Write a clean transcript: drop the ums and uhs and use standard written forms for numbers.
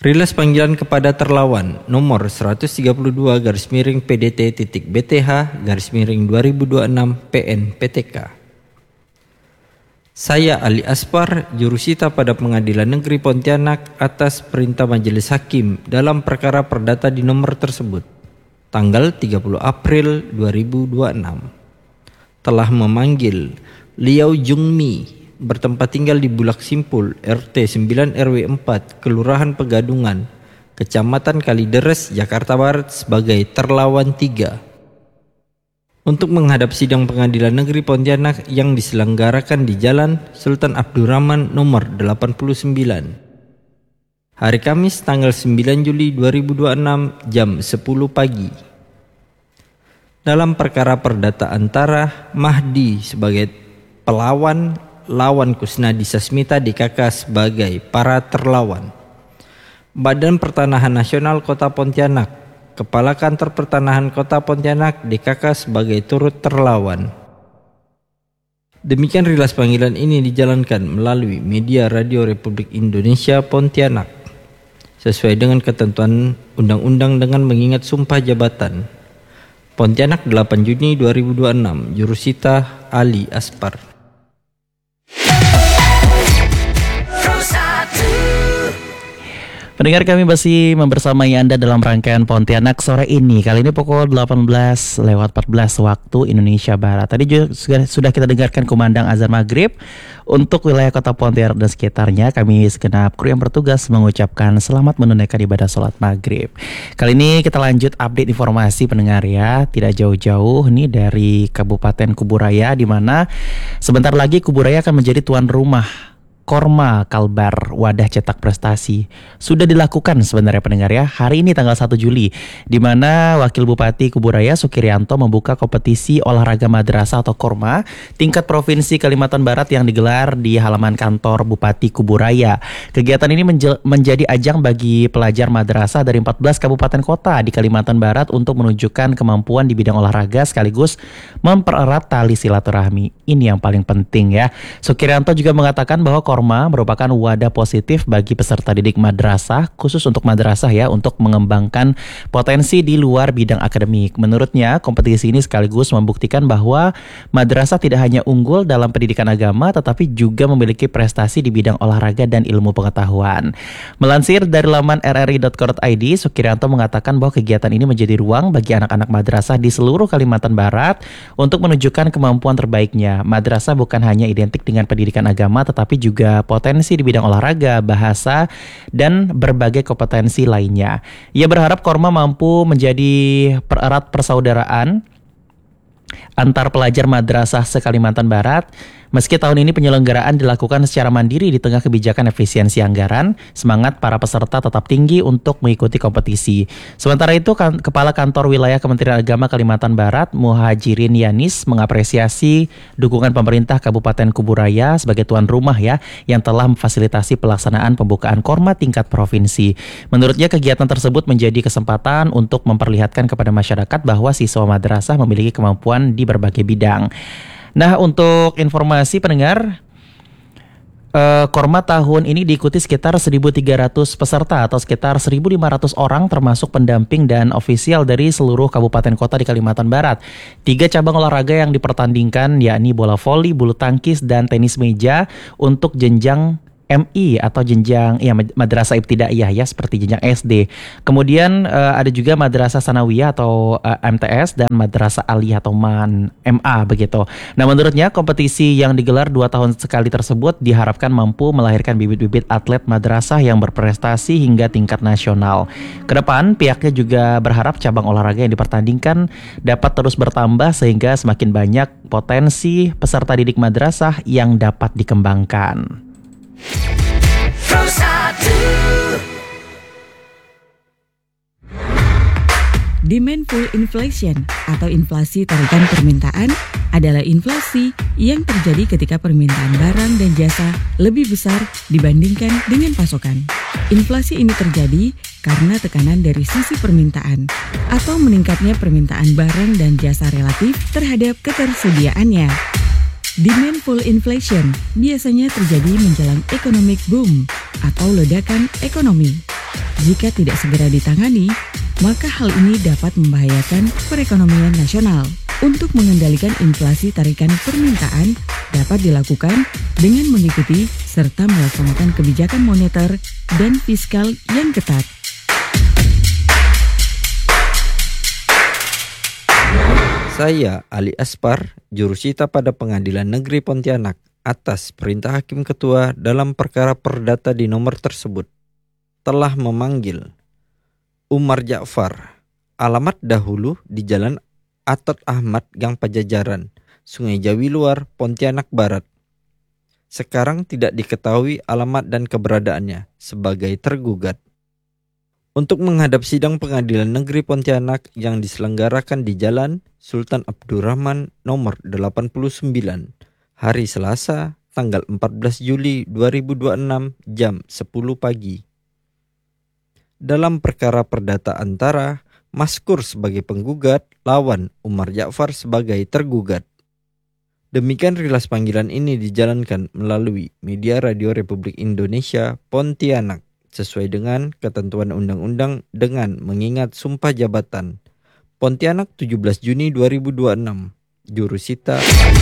Rilis panggilan kepada terlawan nomor 132/PDT.BTH/2026 PN/PTK. Saya Ali Aspar, jurusita pada Pengadilan Negeri Pontianak atas perintah Majelis Hakim dalam perkara perdata di nomor tersebut, tanggal 30 April 2026, telah memanggil Liao Jungmi, bertempat tinggal di Bulak Simpul, RT 9 RW 4, Kelurahan Pegadungan, Kecamatan Kalideres, Jakarta Barat sebagai terlawan 3 untuk menghadap sidang Pengadilan Negeri Pontianak yang diselenggarakan di Jalan Sultan Abdurrahman nomor 89. Hari Kamis tanggal 9 Juli 2026 jam 10 pagi. Dalam perkara perdata antara Mahdi sebagai pelawan lawan Kusnadi Sasmita DKK sebagai para terlawan. Badan Pertanahan Nasional Kota Pontianak, Kepala Kantor Pertanahan Kota Pontianak DKK sebagai turut terlawan. Demikian rilis panggilan ini dijalankan melalui media Radio Republik Indonesia Pontianak sesuai dengan ketentuan undang-undang dengan mengingat sumpah jabatan. Pontianak 8 Juni 2026, jurusita Ali Aspar. Pendengar, kami masih membersamai Anda dalam rangkaian Pontianak sore ini. Kali ini pukul 18:14 waktu Indonesia Barat. Tadi juga sudah kita dengarkan kumandang azan maghrib. Untuk wilayah kota Pontianak dan sekitarnya, kami segenap kru yang bertugas mengucapkan selamat menunaikan ibadah sholat maghrib. Kali ini kita lanjut update informasi pendengar ya. Tidak jauh-jauh nih dari Kabupaten Kuburaya, di mana sebentar lagi Kuburaya akan menjadi tuan rumah Korma Kalbar Wadah Cetak Prestasi. Sudah dilakukan sebenarnya pendengar ya, hari ini tanggal 1 Juli, di mana Wakil Bupati Kuburaya Sukirianto membuka kompetisi olahraga madrasah atau Korma tingkat Provinsi Kalimantan Barat yang digelar di halaman kantor Bupati Kuburaya. Kegiatan ini menjadi ajang bagi pelajar madrasah dari 14 kabupaten kota di Kalimantan Barat untuk menunjukkan kemampuan di bidang olahraga sekaligus mempererat tali silaturahmi. Ini yang paling penting ya. Sukirianto juga mengatakan bahwa Korma merupakan wadah positif bagi peserta didik madrasah, khusus untuk madrasah ya, untuk mengembangkan potensi di luar bidang akademik. Menurutnya, kompetisi ini sekaligus membuktikan bahwa madrasah tidak hanya unggul dalam pendidikan agama, tetapi juga memiliki prestasi di bidang olahraga dan ilmu pengetahuan. Melansir dari laman rri.co.id, Sukirianto mengatakan bahwa kegiatan ini menjadi ruang bagi anak-anak madrasah di seluruh Kalimantan Barat untuk menunjukkan kemampuan terbaiknya. Madrasah bukan hanya identik dengan pendidikan agama, tetapi juga potensi di bidang olahraga, bahasa, dan berbagai kompetensi lainnya. Ia berharap Korma mampu menjadi pererat persaudaraan antar pelajar madrasah se-Kalimantan Barat. Meski tahun ini penyelenggaraan dilakukan secara mandiri di tengah kebijakan efisiensi anggaran, semangat para peserta tetap tinggi untuk mengikuti kompetisi. Sementara itu, Kepala Kantor Wilayah Kementerian Agama Kalimantan Barat, Muhajirin Yanis, mengapresiasi dukungan pemerintah Kabupaten Kuburaya sebagai tuan rumah ya, yang telah memfasilitasi pelaksanaan pembukaan Korma tingkat provinsi. Menurutnya, kegiatan tersebut menjadi kesempatan untuk memperlihatkan kepada masyarakat bahwa siswa madrasah memiliki kemampuan di berbagai bidang. Nah, untuk informasi pendengar, Korma tahun ini diikuti sekitar 1.300 peserta atau sekitar 1.500 orang termasuk pendamping dan ofisial dari seluruh kabupaten kota di Kalimantan Barat. 3 cabang olahraga yang dipertandingkan yakni bola voli, bulu tangkis, dan tenis meja untuk jenjang MI atau jenjang ya madrasah ibtidaiyah ya, seperti jenjang SD. Kemudian ada juga madrasah sanawiyah atau MTS dan madrasah aliyah atau MA begitu. Nah, menurutnya kompetisi yang digelar 2 tahun sekali tersebut diharapkan mampu melahirkan bibit-bibit atlet madrasah yang berprestasi hingga tingkat nasional. Kedepan pihaknya juga berharap cabang olahraga yang dipertandingkan dapat terus bertambah sehingga semakin banyak potensi peserta didik madrasah yang dapat dikembangkan. Demand pull inflation atau inflasi tarikan permintaan adalah inflasi yang terjadi ketika permintaan barang dan jasa lebih besar dibandingkan dengan pasokan. Inflasi ini terjadi karena tekanan dari sisi permintaan atau meningkatnya permintaan barang dan jasa relatif terhadap ketersediaannya. Demand pull inflation biasanya terjadi menjelang economic boom atau ledakan ekonomi. Jika tidak segera ditangani, maka hal ini dapat membahayakan perekonomian nasional. Untuk mengendalikan inflasi tarikan permintaan dapat dilakukan dengan mengikuti serta melaksanakan kebijakan moneter dan fiskal yang ketat. Saya Ali Aspar, jurusita pada Pengadilan Negeri Pontianak atas perintah Hakim Ketua dalam perkara perdata di nomor tersebut, telah memanggil Umar Ja'far, alamat dahulu di Jalan Atot Ahmad, Gang Pajajaran, Sungai Jawi Luar, Pontianak Barat. Sekarang tidak diketahui alamat dan keberadaannya sebagai tergugat. Untuk menghadap sidang Pengadilan Negeri Pontianak yang diselenggarakan di Jalan Sultan Abdurrahman nomor 89, hari Selasa, tanggal 14 Juli 2026 jam 10 pagi. Dalam perkara perdata antara Maskur sebagai penggugat lawan Umar Ja'far sebagai tergugat. Demikian rilas panggilan ini dijalankan melalui media Radio Republik Indonesia Pontianak sesuai dengan ketentuan undang-undang dengan mengingat sumpah jabatan. Pontianak 17 Juni 2026. Jurusita